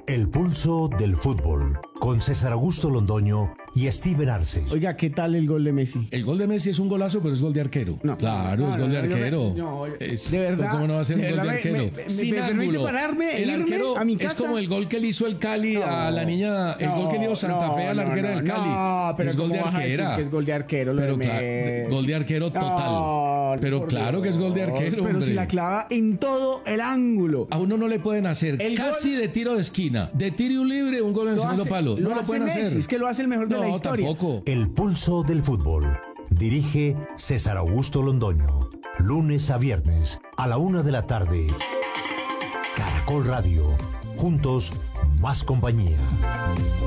El pulso del fútbol, con César Augusto Londoño y Steven Arce. Oiga, ¿qué tal el gol de Messi? El gol de Messi es un golazo, pero es gol de arquero. No. Claro, es gol de arquero. De verdad. ¿Cómo no va a ser un gol de arquero? ¿Me permite pararme, el irme arquero a mi casa? es como el gol que le hizo el Cali a la niña, el gol que le dio Santa Fe a la arquera del Cali. No, pero es gol de ¿cómo vas a decir arquera. que es gol de arquero, lo Pero de claro, Messi? gol de arquero total. No, pero claro que es gol de arquero, pero hombre. si la clava en todo el ángulo. A uno no le pueden hacer El casi gol- de tiro de esquina, de tiro libre, un gol en el segundo palo. No lo hace pueden Messi, hacer. es que lo hace el mejor de la No, historia. tampoco. El pulso del fútbol. Dirige César Augusto Londoño. Lunes a viernes a la 1 de la tarde. Caracol Radio. Juntos, más compañía.